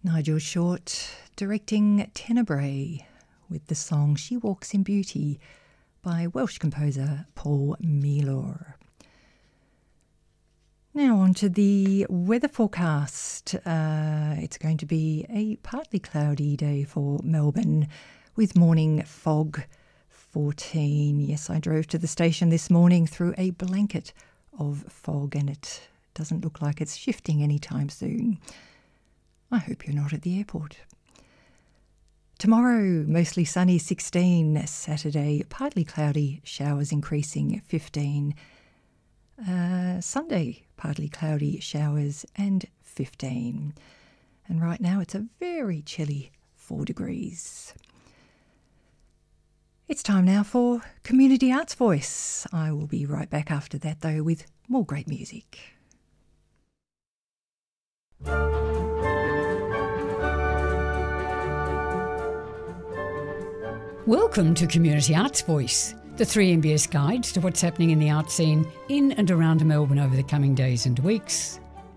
Nigel Short directing Tenebrae with the song She Walks in Beauty by Welsh composer Paul Milor. Now on to the weather forecast. It's going to be a partly cloudy day for Melbourne with morning fog, 14. Yes, I drove to the station this morning through a blanket of fog and it doesn't look like it's shifting anytime soon. I hope you're not at the airport. Tomorrow, mostly sunny, 16. Saturday, partly cloudy, showers increasing, 15. Sunday, partly cloudy, showers and 15. And right now it's a very chilly 4 degrees. It's time now for Community Arts Voice. I will be right back after that though with more great music. Welcome to Community Arts Voice, the 3MBS guide to what's happening in the art scene in and around Melbourne over the coming days and weeks.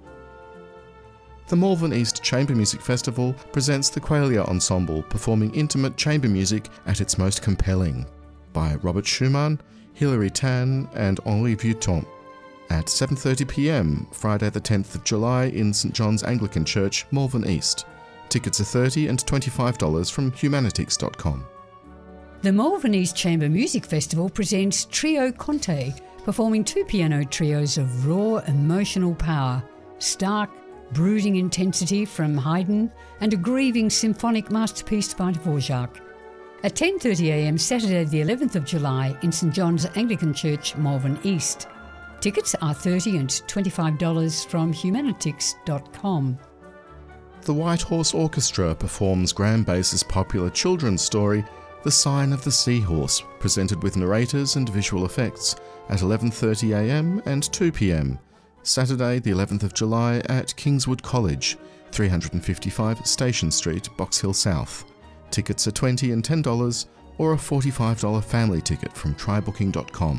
The Malvern East Chamber Music Festival presents the Qualia Ensemble performing intimate chamber music at its most compelling by Robert Schumann, Hilary Tan and Henri Vuitton at 7:30pm Friday the 10th of July in St John's Anglican Church, Malvern East. Tickets are $30 and $25 from humanitix.com. The Malvern East Chamber Music Festival presents Trio Conte, performing 2 piano trios of raw emotional power, stark, brooding intensity from Haydn and a grieving symphonic masterpiece by Dvorak. At 10:30am Saturday the 11th of July in St John's Anglican Church, Malvern East. Tickets are $30 and $25 from humanitix.com. The White Horse Orchestra performs Graham Bass's popular children's story The Sign of the Seahorse, presented with narrators and visual effects at 11:30am and 2pm, Saturday the 11th of July at Kingswood College, 355 Station Street, Box Hill South. Tickets are $20 and $10 or a $45 family ticket from trybooking.com.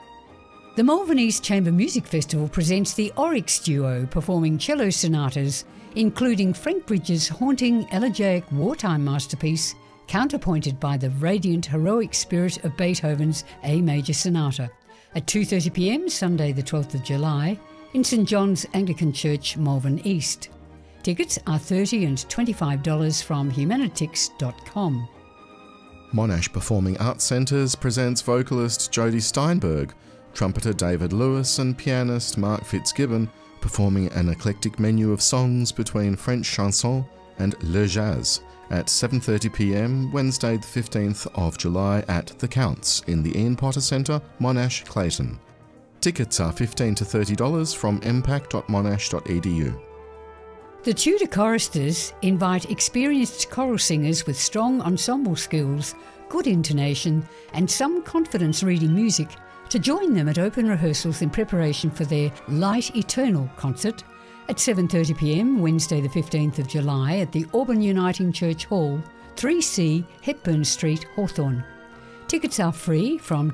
The Malvern East Chamber Music Festival presents the Oryx Duo performing cello sonatas, including Frank Bridges' haunting elegiac wartime masterpiece, counterpointed by the radiant heroic spirit of Beethoven's A Major Sonata, at 2:30pm Sunday the 12th of July in St John's Anglican Church, Malvern East. Tickets are $30 and $25 from humanitix.com. Monash Performing Arts Centres presents vocalist Jodie Steinberg, trumpeter David Lewis and pianist Mark Fitzgibbon performing an eclectic menu of songs between French chanson and le jazz at 7:30pm Wednesday the 15th of July at The Counts in the Ian Potter Centre, Monash, Clayton. Tickets are $15 to $30 from impact.monash.edu. The Tudor Choristers invite experienced choral singers with strong ensemble skills, good intonation and some confidence reading music to join them at open rehearsals in preparation for their Light Eternal concert at 7:30pm Wednesday the 15th of July at the Auburn Uniting Church Hall, 3C Hepburn Street, Hawthorn. Tickets are free from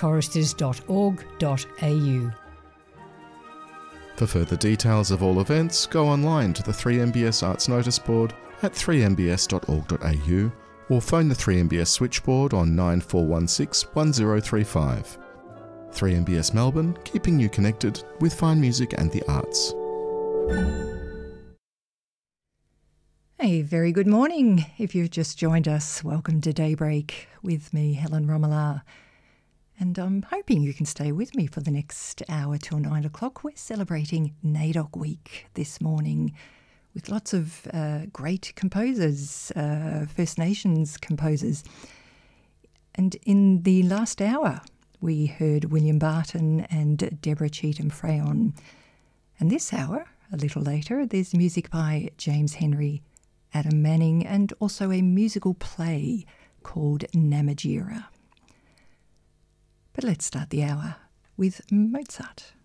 tudorchoristers.org.au. For further details of all events, go online to the 3MBS Arts Notice Board at 3mbs.org.au or phone the 3MBS switchboard on 9416 1035. 3MBS Melbourne, keeping you connected with fine music and the arts. A very good morning. If you've just joined us, welcome to Daybreak with me, Helen Romala. And I'm hoping you can stay with me for the next hour till 9 o'clock. We're celebrating NAIDOC Week this morning with lots of great composers, First Nations composers. And in the last hour, we heard William Barton and Deborah Cheetham Freyon. And this hour, a little later, there's music by James Henry, Adam Manning, and also a musical play called Namatjira. But let's start the hour with Mozart.